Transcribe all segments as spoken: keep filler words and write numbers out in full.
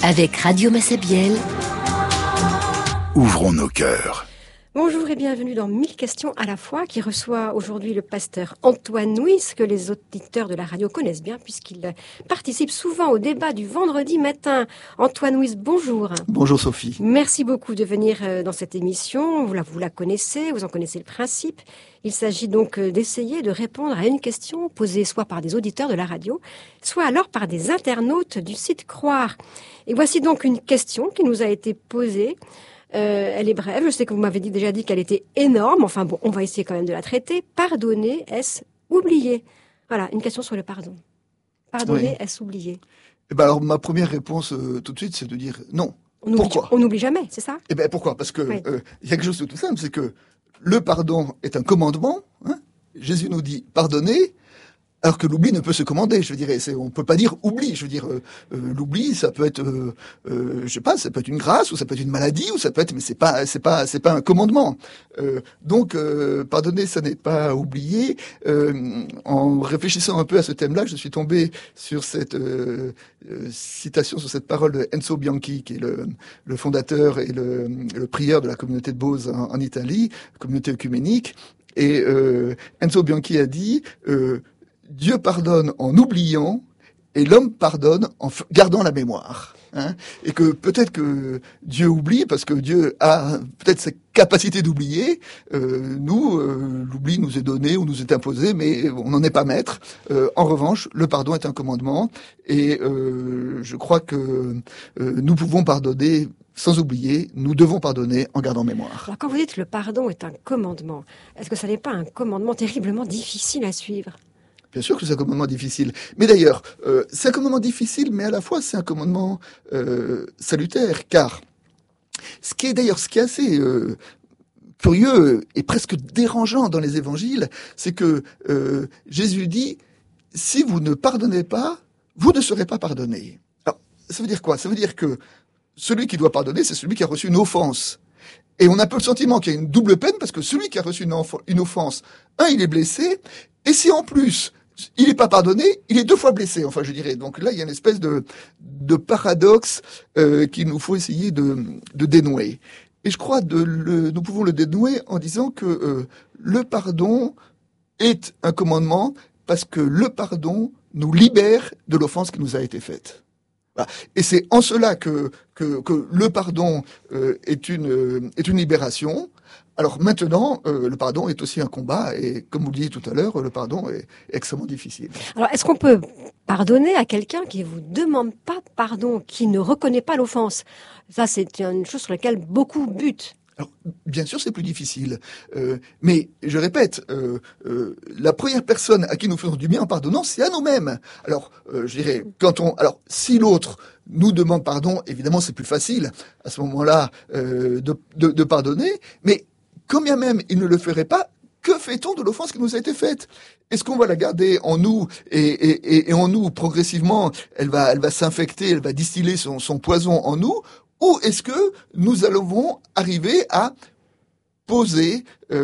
Avec Radio Massabielle, ouvrons nos cœurs. Bonjour et bienvenue dans mille questions à la fois, qui reçoit aujourd'hui le pasteur Antoine Nuis, que les auditeurs de la radio connaissent bien puisqu'il participe souvent au débat du vendredi matin. Antoine Nuis, bonjour. Bonjour Sophie. Merci beaucoup de venir dans cette émission. Vous la, vous la connaissez, vous en connaissez le principe. Il s'agit donc d'essayer de répondre à une question posée soit par des auditeurs de la radio, soit alors par des internautes du site Croire. Et voici donc une question qui nous a été posée. Euh, elle est brève, je sais que vous m'avez dit, déjà dit qu'elle était énorme, enfin bon, on va essayer quand même de la traiter. Pardonner, est-ce oublier? Voilà, une question sur le pardon. Pardonner, oui. Est-ce oublier? Eh ben alors, ma première réponse euh, tout de suite, c'est de dire non. On oublie, pourquoi? On n'oublie jamais, c'est ça? Eh ben pourquoi? Parce que oui. euh, y a quelque chose de tout simple, c'est que le pardon est un commandement. Hein. Jésus nous dit pardonnez. Alors que l'oubli ne peut se commander, je veux dire, c'est, on peut pas dire oubli, je veux dire, euh, euh, l'oubli, ça peut être, euh, euh, je sais pas, ça peut être une grâce, ou ça peut être une maladie, ou ça peut être, mais c'est pas, c'est pas, c'est pas un commandement. Euh, donc, euh, pardonner, ça n'est pas oublier. Euh, en réfléchissant un peu à ce thème-là, je suis tombé sur cette euh, euh, citation, sur cette parole de Enzo Bianchi, qui est le, le fondateur et le, le prieur de la communauté de Bose en, en Italie, communauté œcuménique. Et euh, Enzo Bianchi a dit euh, Dieu pardonne en oubliant et l'homme pardonne en f- gardant la mémoire. Hein, et que peut-être que Dieu oublie parce que Dieu a peut-être cette capacité d'oublier. Euh, nous, euh, l'oubli nous est donné ou nous est imposé, mais on n'en est pas maître. Euh, en revanche, le pardon est un commandement et euh, je crois que euh, nous pouvons pardonner sans oublier. Nous devons pardonner en gardant mémoire. Alors quand vous dites le pardon est un commandement, est-ce que ça n'est pas un commandement terriblement difficile à suivre ? Bien sûr que c'est un commandement difficile. Mais d'ailleurs, euh, c'est un commandement difficile, mais à la fois c'est un commandement euh, salutaire, car ce qui est d'ailleurs ce qui est assez euh, curieux et presque dérangeant dans les évangiles, c'est que euh, Jésus dit « Si vous ne pardonnez pas, vous ne serez pas pardonnés ». Alors, ça veut dire quoi? Ça veut dire que celui qui doit pardonner, c'est celui qui a reçu une offense. Et on a un peu le sentiment qu'il y a une double peine, parce que celui qui a reçu une, enf- une offense, un, il est blessé, et si en plus il n'est pas pardonné, il est deux fois blessé, enfin je dirais. Donc là, il y a une espèce de, de paradoxe euh, qu'il nous faut essayer de, de dénouer. Et je crois de le, nous pouvons le dénouer en disant que euh, le pardon est un commandement, parce que le pardon nous libère de l'offense qui nous a été faite. Voilà. Et c'est en cela que, que, que le pardon euh, est, une, euh, est une libération. Alors maintenant, euh, le pardon est aussi un combat, et comme vous le disiez tout à l'heure, le pardon est extrêmement difficile. Alors, est-ce qu'on peut pardonner à quelqu'un qui vous demande pas pardon, qui ne reconnaît pas l'offense? Ça, c'est une chose sur laquelle beaucoup butent. Alors, bien sûr, c'est plus difficile, euh, mais je répète, euh, euh, la première personne à qui nous faisons du bien en pardonnant, c'est à nous-mêmes. Alors, euh, je dirais, quand on, alors, si l'autre nous demande pardon, évidemment, c'est plus facile à ce moment-là euh, de, de, de pardonner, mais quand bien même il ne le ferait pas, que fait-on de l'offense qui nous a été faite? Est-ce qu'on va la garder en nous et, et, et, et en nous progressivement, elle va, elle va s'infecter, elle va distiller son, son poison en nous? Ou est-ce que nous allons arriver à poser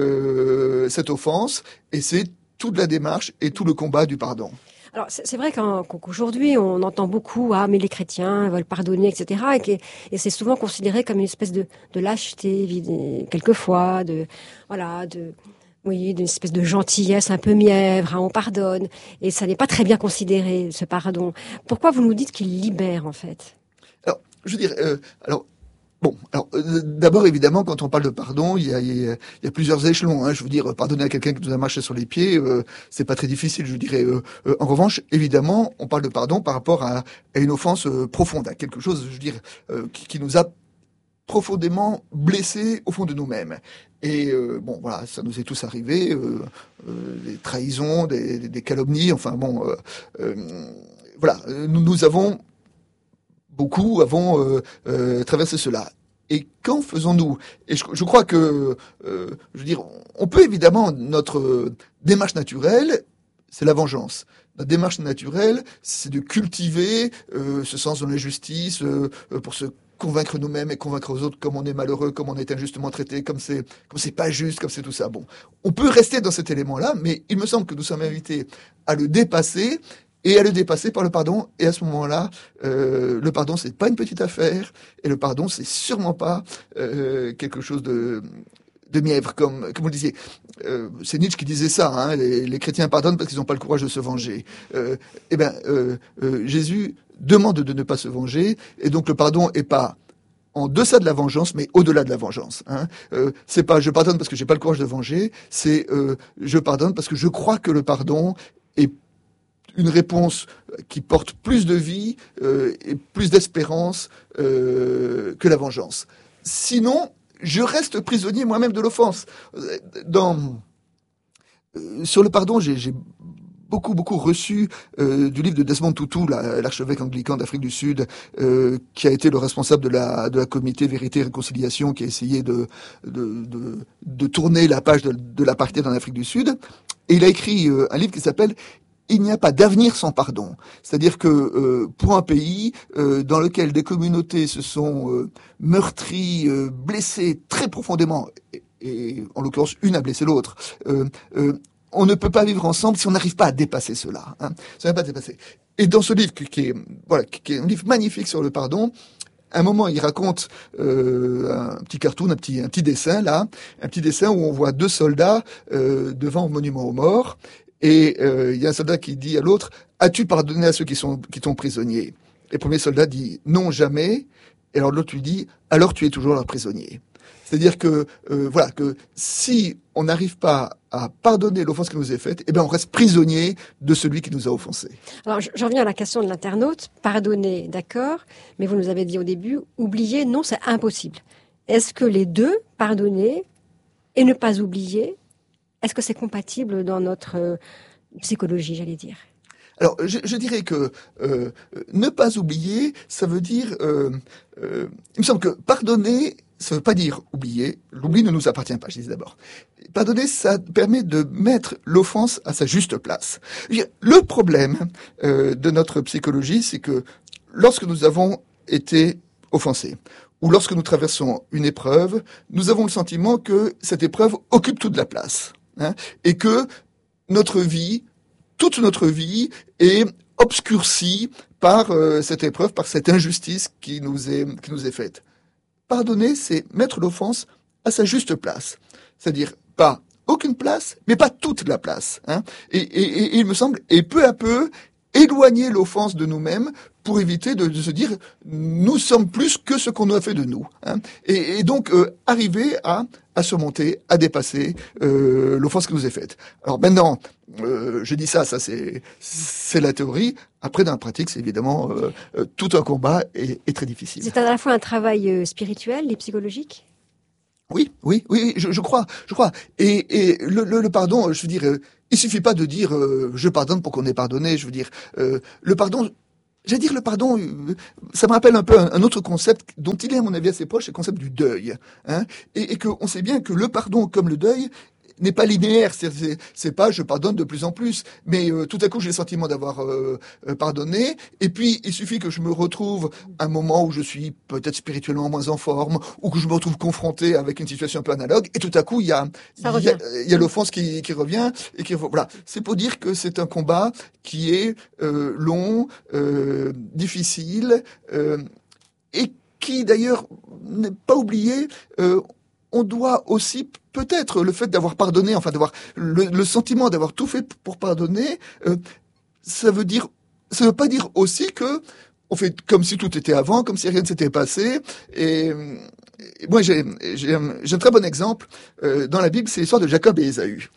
euh, cette offense? Et c'est toute la démarche et tout le combat du pardon. Alors, c'est vrai qu'aujourd'hui, on entend beaucoup « Ah, mais les chrétiens veulent pardonner, et cetera » et, que, et c'est souvent considéré comme une espèce de, de lâcheté, quelquefois, de... voilà, de... Oui, d'une espèce de gentillesse un peu mièvre, hein, on pardonne. Et ça n'est pas très bien considéré, ce pardon. Pourquoi vous nous dites qu'il libère, en fait? Alors, je veux dire, euh, alors, bon, alors, euh, d'abord, évidemment, quand on parle de pardon, il y a, il y a, il y a plusieurs échelons, hein. Je veux dire, pardonner à quelqu'un qui nous a marché sur les pieds, euh, c'est pas très difficile, je dirais. Euh, euh, en revanche, évidemment, on parle de pardon par rapport à, à une offense euh, profonde, à quelque chose, je veux dire, euh, qui, qui nous a profondément blessés au fond de nous-mêmes. Et euh, bon, voilà, ça nous est tous arrivé, euh, euh, des trahisons, des, des, des calomnies, enfin bon, euh, euh, voilà, nous, nous avons beaucoup avons euh, euh, traversé cela. Et quand faisons-nous? Et je, je crois que, euh, je veux dire, on peut évidemment, notre démarche naturelle, c'est la vengeance. Notre démarche naturelle, c'est de cultiver euh, ce sens de l'injustice euh, pour se convaincre nous-mêmes et convaincre aux autres comme on est malheureux, comme on est injustement traité, comme c'est comme c'est pas juste, comme c'est tout ça. Bon, on peut rester dans cet élément-là, mais il me semble que nous sommes invités à le dépasser et à le dépasser par le pardon. Et à ce moment-là, euh, le pardon, c'est pas une petite affaire, et le pardon, c'est sûrement pas euh, quelque chose de de mièvre, comme comme vous le disiez. Euh, c'est Nietzsche qui disait ça. Hein, les, les chrétiens pardonnent parce qu'ils n'ont pas le courage de se venger. Euh, eh ben, euh, euh, Jésus demande de ne pas se venger, et donc le pardon est pas en deçà de la vengeance, mais au-delà de la vengeance. Hein. Euh, c'est pas je pardonne parce que j'ai pas le courage de venger, c'est euh, je pardonne parce que je crois que le pardon est une réponse qui porte plus de vie euh, et plus d'espérance euh, que la vengeance. Sinon, je reste prisonnier moi-même de l'offense. Dans euh, sur le pardon, j'ai, j'ai beaucoup beaucoup reçu euh, du livre de Desmond Tutu, la, l'archevêque anglican d'Afrique du Sud, euh, qui a été le responsable de la de la comité Vérité et Réconciliation, qui a essayé de de de, de tourner la page de, de l'apartheid en Afrique du Sud. Et il a écrit euh, un livre qui s'appelle Il n'y a pas d'avenir sans pardon. C'est-à-dire que euh, pour un pays euh, dans lequel des communautés se sont euh, meurtries, euh, blessées très profondément, et, et en l'occurrence une a blessé l'autre, euh, euh, on ne peut pas vivre ensemble si on n'arrive pas à dépasser cela. Hein. Si on n'arrive pas à dépasser. Et dans ce livre qui, qui est voilà, qui est un livre magnifique sur le pardon, à un moment, il raconte euh, un petit cartoon, un petit, un petit dessin là, un petit dessin où on voit deux soldats euh, devant un monument aux morts. Et euh, il y a un soldat qui dit à l'autre « As-tu pardonné à ceux qui sont qui t'ont prisonnier ?» Et le premier soldat dit « Non, jamais ». Et alors l'autre lui dit « Alors tu es toujours leur prisonnier ». C'est-à-dire que euh, voilà que si on n'arrive pas à pardonner l'offense qui nous est faite, eh ben on reste prisonnier de celui qui nous a offensés. Alors j'en reviens à la question de l'internaute. Pardonner, d'accord, mais vous nous avez dit au début, oublier, non, c'est impossible. Est-ce que les deux, pardonner et ne pas oublier, est-ce que c'est compatible dans notre euh, psychologie, j'allais dire ? Alors, je, je dirais que euh, ne pas oublier, ça veut dire... Euh, euh, il me semble que pardonner, ça veut pas dire oublier. L'oubli ne nous appartient pas, je disais d'abord. Pardonner, ça permet de mettre l'offense à sa juste place. Je veux dire, le problème euh, de notre psychologie, c'est que lorsque nous avons été offensés, ou lorsque nous traversons une épreuve, nous avons le sentiment que cette épreuve occupe toute la place. Hein, et que notre vie, toute notre vie, est obscurcie par euh, cette épreuve, par cette injustice qui nous est qui nous est faite. Pardonner, c'est mettre l'offense à sa juste place, c'est-à-dire pas aucune place, mais pas toute la place. Hein, et, et, et, et il me semble, et peu à peu, éloigner l'offense de nous-mêmes pour éviter de, de se dire nous sommes plus que ce qu'on a fait de nous. Hein. Et, et donc euh, arriver à, à surmonter, à dépasser euh, l'offense qui nous est faite. Alors maintenant, euh, je dis ça, ça c'est c'est la théorie. Après, dans la pratique, c'est évidemment euh, euh, tout un combat et, et très difficile. C'est à la fois un travail euh, spirituel et psychologique ? Oui, oui, oui, je, je crois, je crois. Et, et le, le, le pardon, je veux dire, euh, il suffit pas de dire euh, je pardonne pour qu'on ait pardonné. Je veux dire, euh, le pardon, j'allais dire le pardon, euh, ça me rappelle un peu un, un autre concept dont il est à mon avis assez proche, c'est le concept du deuil. Hein, et, et qu'on sait bien que le pardon, comme le deuil, n'est pas linéaire, c'est, c'est, c'est pas je pardonne de plus en plus, mais euh, tout à coup j'ai le sentiment d'avoir euh, euh, pardonné, et puis il suffit que je me retrouve à un moment où je suis peut-être spirituellement moins en forme, ou que je me retrouve confronté avec une situation un peu analogue, et tout à coup il y a il y a, il y a l'offense qui, qui revient, et qui voilà. C'est pour dire que c'est un combat qui est euh, long, euh, difficile, euh, et qui d'ailleurs n'est pas oublié. Euh, on doit aussi peut-être le fait d'avoir pardonné, enfin d'avoir le, le sentiment d'avoir tout fait pour pardonner, euh, ça veut dire, ça veut pas dire aussi que on fait comme si tout était avant, comme si rien ne s'était passé. Et, et moi, j'ai, j'ai, j'ai un très bon exemple euh, dans la Bible, c'est l'histoire de Jacob et Ésaü.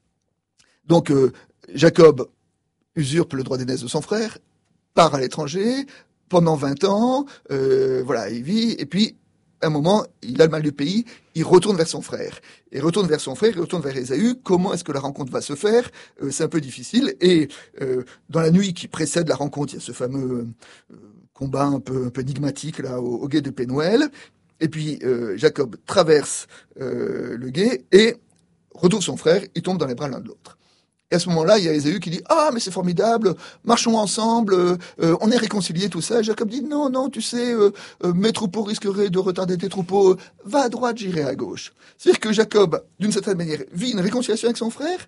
Donc euh, Jacob usurpe le droit d'aînesse de son frère, part à l'étranger pendant vingt ans, euh, voilà, il vit, et puis à un moment, il a le mal du pays, il retourne vers son frère. Il retourne vers son frère, il retourne vers Ésaü. Comment est-ce que la rencontre va se faire ? euh, C'est un peu difficile. Et euh, dans la nuit qui précède la rencontre, il y a ce fameux euh, combat un peu, un peu énigmatique là au, au gué de Pénuel. Et puis euh, Jacob traverse euh, le gué et retrouve son frère. Il tombe dans les bras l'un de l'autre. Et à ce moment-là, il y a Ésaü qui dit « Ah, mais c'est formidable, marchons ensemble, euh, on est réconciliés, tout ça. » Et Jacob dit « Non, non, tu sais, euh, euh, mes troupeaux risqueraient de retarder tes troupeaux. Va à droite, j'irai à gauche. » C'est-à-dire que Jacob, d'une certaine manière, vit une réconciliation avec son frère,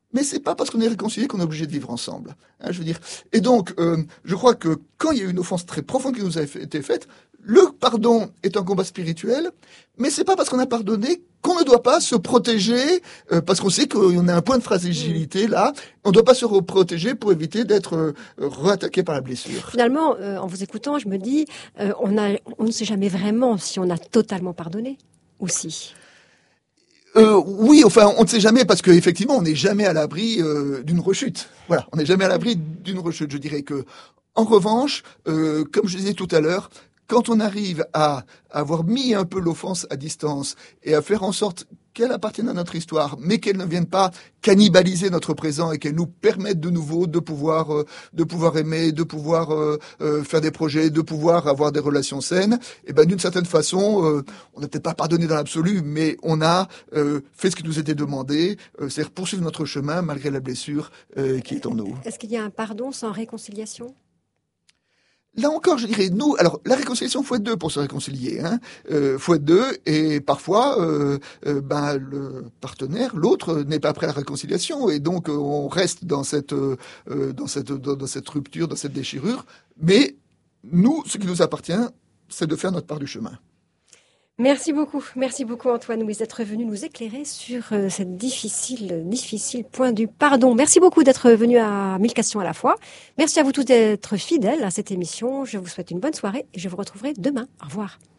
mais c'est pas parce qu'on est réconcilié qu'on est obligé de vivre ensemble. Hein, je veux dire. Et donc, euh, je crois que quand il y a une offense très profonde qui nous a été faite, le pardon est un combat spirituel, mais c'est pas parce qu'on a pardonné qu'on ne doit pas se protéger, euh, parce qu'on sait qu'on a un point de fragilité là. On ne doit pas se protéger pour éviter d'être euh, re-attaqué par la blessure. Finalement, euh, en vous écoutant, je me dis, euh, on, a, on ne sait jamais vraiment si on a totalement pardonné ou si. Euh, oui, enfin, on ne sait jamais parce qu'effectivement, on n'est jamais à l'abri euh, d'une rechute. Voilà, on n'est jamais à l'abri d'une rechute. Je dirais que, en revanche, euh, comme je disais tout à l'heure, quand on arrive à avoir mis un peu l'offense à distance et à faire en sorte qu'elle appartienne à notre histoire, mais qu'elle ne vienne pas cannibaliser notre présent et qu'elle nous permette de nouveau de pouvoir euh, de pouvoir aimer, de pouvoir euh, euh, faire des projets, de pouvoir avoir des relations saines, et ben d'une certaine façon, euh, on n'a peut-être pas pardonné dans l'absolu, mais on a euh, fait ce qui nous était demandé, euh, c'est-à-dire poursuivre notre chemin malgré la blessure euh, qui est en nous. Est-ce qu'il y a un pardon sans réconciliation ? Là encore, je dirais, nous, alors la réconciliation, faut être deux pour se réconcilier, hein. Euh, faut être deux, et parfois, euh, euh, ben le partenaire, l'autre, n'est pas prêt à la réconciliation, et donc euh, on reste dans cette, euh, dans cette, dans, dans cette rupture, dans cette déchirure. Mais nous, ce qui nous appartient, c'est de faire notre part du chemin. Merci beaucoup, merci beaucoup Antoine Louis d'être venu nous éclairer sur euh, cette difficile, difficile point du pardon. Merci beaucoup d'être venu à Mille questions à la fois. Merci à vous tous d'être fidèles à cette émission. Je vous souhaite une bonne soirée et je vous retrouverai demain. Au revoir.